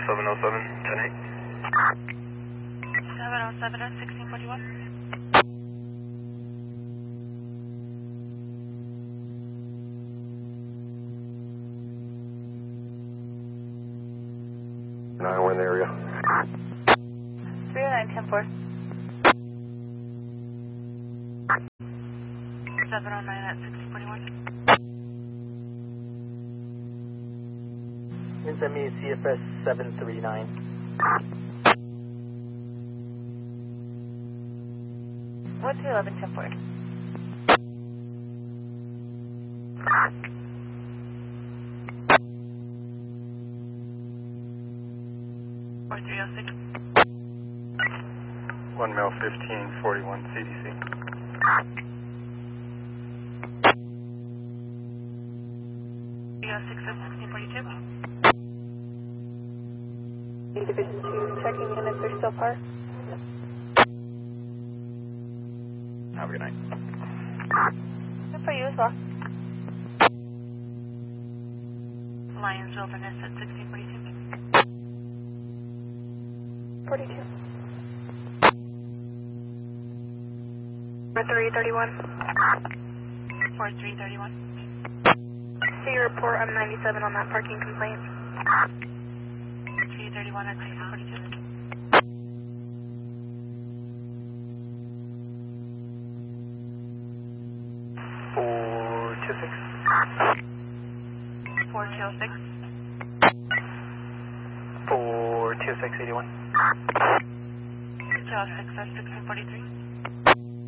707, 10-8. 707 at 1641. We're in the area. 309-10-4. 709 at 1641. You can send me CFS 739. 1211-10-4. 4306. 1 mil 1541 CDC. 306 at 1642. Division 2, checking in if they're still parked. Have a good night. Good for you as well. Lions Wilderness at 1642. 42. 4331. 4331. See your report, I'm 97 on that parking complaint. 331 at 1642. 426. 4206. 42681. 206 at 1643.